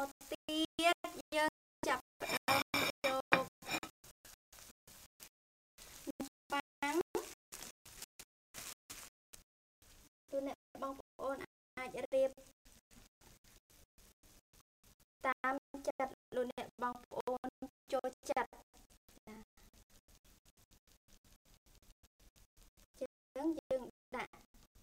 ទៀតយើងចាប់ផ្ដើមយកប៉ាំងទូអ្នកបងប្អូនអាចរៀបតាមចិត្តលោកអ្នកបងប្អូនចូលចិត្ត